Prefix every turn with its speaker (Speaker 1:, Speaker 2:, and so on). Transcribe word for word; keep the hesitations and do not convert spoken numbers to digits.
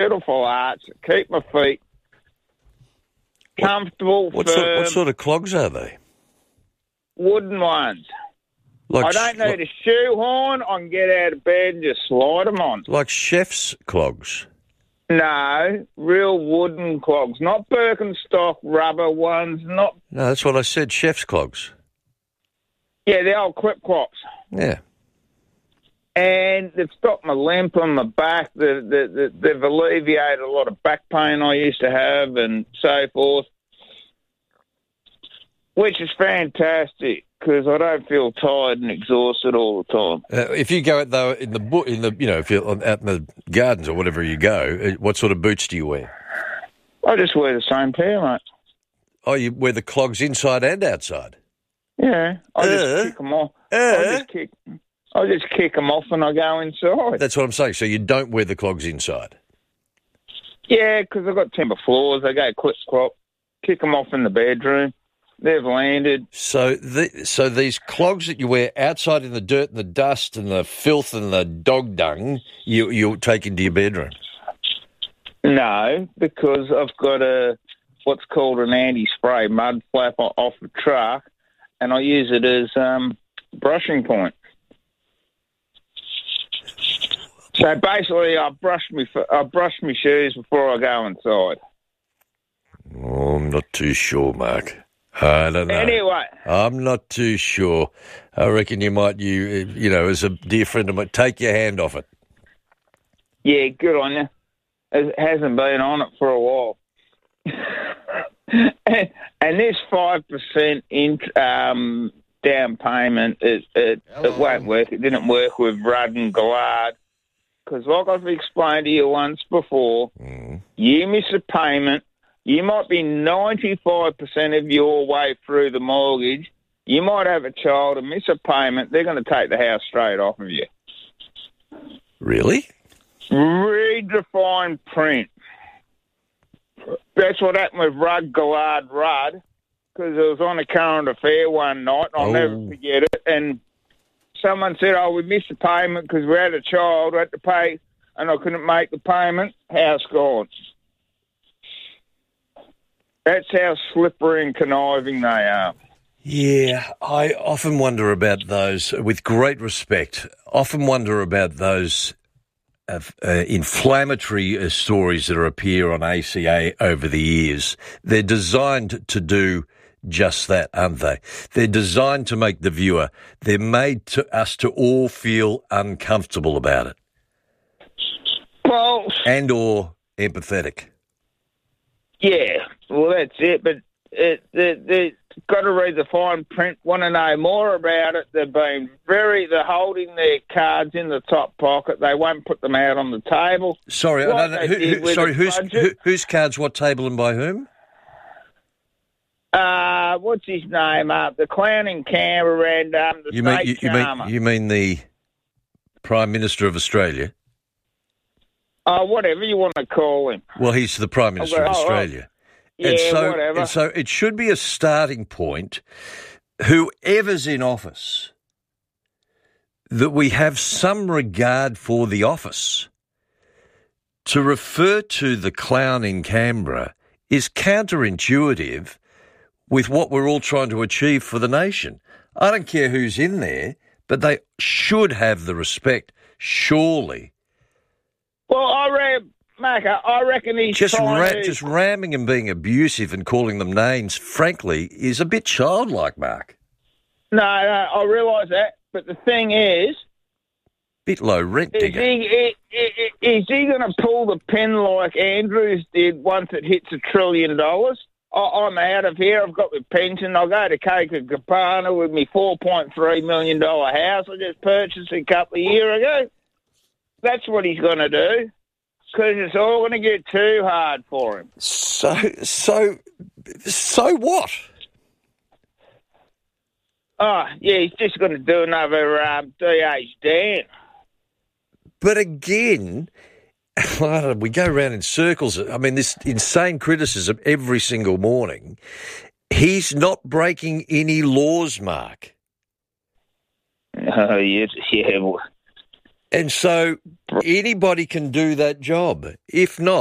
Speaker 1: beautiful arch, keep my feet comfortable,
Speaker 2: What
Speaker 1: firm,
Speaker 2: sort, what sort of clogs are they?
Speaker 1: wooden ones.
Speaker 2: Like
Speaker 1: I don't need
Speaker 2: sh-
Speaker 1: a shoehorn. I can get out of bed and just slide them on.
Speaker 2: like chef's clogs.
Speaker 1: No, real wooden clogs, not Birkenstock rubber ones, not...
Speaker 2: No, that's what I said, chef's clogs.
Speaker 1: Yeah, the old clip clops.
Speaker 2: Yeah.
Speaker 1: And they've stopped my limp on my back. They've, they've, they've alleviated a lot of back pain I used to have and so forth, which is fantastic because I don't feel tired and exhausted all the time.
Speaker 2: Uh, if you go out, though, in the, bo- in the you know, if you're on, out in the gardens or whatever you go, uh, what sort of boots do you wear?
Speaker 1: I just wear the same pair, mate.
Speaker 2: Oh, you wear the clogs inside and outside?
Speaker 1: Yeah, I just
Speaker 2: Uh,
Speaker 1: kick them off.
Speaker 2: uh.
Speaker 1: I just kick, I just kick them off when I go inside.
Speaker 2: That's what I'm saying. So you don't wear the clogs inside?
Speaker 1: Yeah, because I've got timber floors. I go clip clop, kick them off in the bedroom. They've landed.
Speaker 2: So the, so these clogs that you wear outside in the dirt and the dust and the filth and the dog dung, you you take into your bedroom?
Speaker 1: No, because I've got a what's called an anti-spray mud flap o- off the truck, and I use it as um, brushing point. So basically, I brush me I brush my shoes before I go inside.
Speaker 2: Oh, I'm not too sure, Mark. I don't know.
Speaker 1: Anyway,
Speaker 2: I'm not too sure. I reckon you might, you you know, as a dear friend of mine, take your hand off it.
Speaker 1: yeah, good on you. It hasn't been on it for a while. and, and this five percent in, um, down payment, it, it, it won't work. It didn't work with Rudd and Gillard. Because like I've explained to you once before,
Speaker 2: Mm.
Speaker 1: you miss a payment, you might be ninety-five percent of your way through the mortgage. You might have a child and miss a payment. They're going to take the house straight off of you.
Speaker 2: Really?
Speaker 1: Read the fine print. That's what happened with Rudd, Gillard, Rudd, because it was on a current affair one night. I'll
Speaker 2: Oh.
Speaker 1: never forget it. And someone said, oh, we missed the payment because we had a child, we had to pay, and I couldn't make the payment. House gone. That's how slippery and conniving they are.
Speaker 2: Yeah, I often wonder about those, with great respect, often wonder about those uh, uh, inflammatory uh, stories that appear on A C A over the years. They're designed to do just that, aren't they? They're designed to make the viewer, they're made to us to all feel uncomfortable about it.
Speaker 1: Well,
Speaker 2: And or empathetic.
Speaker 1: yeah, well, that's it. But it, they, they've got to read the fine print, want to know more about it. They've been very, they're holding their cards in the top pocket. They won't put them out on the table.
Speaker 2: Sorry,
Speaker 1: Like
Speaker 2: I don't know.
Speaker 1: they
Speaker 2: Who,
Speaker 1: did
Speaker 2: who,
Speaker 1: with
Speaker 2: sorry,
Speaker 1: the
Speaker 2: whose,
Speaker 1: budget.
Speaker 2: who, whose cards, what table and by whom?
Speaker 1: Uh, what's his name? Uh, the clown in Canberra and um, the
Speaker 2: You mean,
Speaker 1: snake
Speaker 2: you, you
Speaker 1: charmer.
Speaker 2: mean, you mean the Prime Minister of Australia?
Speaker 1: Oh, whatever you want to call him.
Speaker 2: Well, he's the Prime Minister
Speaker 1: Oh,
Speaker 2: of
Speaker 1: oh,
Speaker 2: Australia.
Speaker 1: Yeah,
Speaker 2: and so,
Speaker 1: whatever.
Speaker 2: And so it should be a starting point, whoever's in office, that we have some regard for the office. To refer to the clown in Canberra is counterintuitive with what we're all trying to achieve for the nation. I don't care who's in there, but they should have the respect, surely.
Speaker 1: Well, I reckon, Macca, I reckon he's
Speaker 2: Just,
Speaker 1: trying
Speaker 2: ra-
Speaker 1: to...
Speaker 2: just ramming and being abusive and calling them names, frankly, is a bit childlike, Mark.
Speaker 1: No, no, I realise that. But the thing is,
Speaker 2: Bit low rent,
Speaker 1: is
Speaker 2: digger.
Speaker 1: he, is, is he going to pull the pin like Andrews did once it hits a trillion dollars? I, I'm out of here. I've got my pension. I'll go to Coca Cabana with my four point three million dollars house I just purchased a couple of years ago. That's what he's going to do. Because it's all going to get too hard for him.
Speaker 2: So, so, so what?
Speaker 1: Oh, yeah, he's just going to do another um, D H Dan.
Speaker 2: But again, I don't know, we go around in circles. I mean, this insane criticism every single morning. He's not breaking any laws, Mark.
Speaker 1: Oh, yes, yeah. Well,
Speaker 2: And so Anybody can do that job. If not,